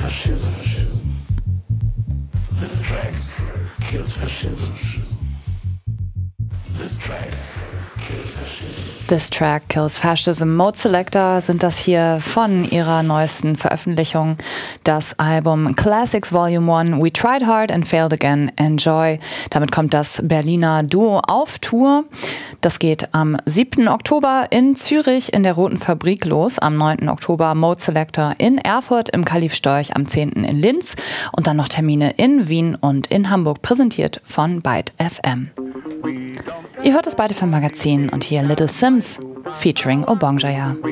fascism. This track kills fascism. This track kills fascism. This Track Kills Fascism. Mode Selector sind das hier von ihrer neuesten Veröffentlichung. Das Album Classics Volume 1, We Tried Hard and Failed Again, Enjoy. Damit kommt das Berliner Duo auf Tour. Das geht am 7. Oktober in Zürich in der Roten Fabrik los. Am 9. Oktober Mode Selector in Erfurt im Kalif Storch, am 10. in Linz. Und dann noch Termine in Wien und in Hamburg, präsentiert von Byte FM. Ihr hört das Byte FM Magazin und hier Little Sims featuring Obongjaya.